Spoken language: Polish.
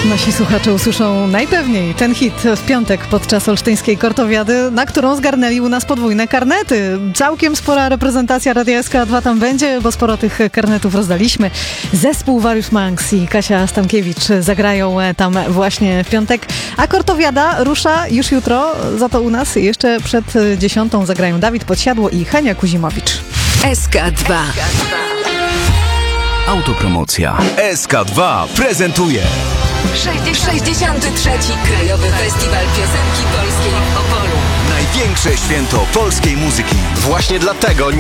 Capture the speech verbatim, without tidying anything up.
Nasi słuchacze usłyszą najpewniej ten hit w piątek podczas olsztyńskiej Kortowiady, na którą zgarnęli u nas podwójne karnety. Całkiem spora reprezentacja Radia S K dwa tam będzie, bo sporo tych karnetów rozdaliśmy. Zespół Warius Monks i Kasia Stankiewicz zagrają tam właśnie w piątek, a Kortowiada rusza już jutro. Za to u nas jeszcze przed dziesiątą zagrają Dawid Podsiadło i Henia Kuzimowicz. S K dwa. Autopromocja. S K dwa prezentuje sześćdziesiąty trzeci Krajowy Festiwal Piosenki Polskiej w Opolu. największe święto polskiej muzyki. Właśnie dlatego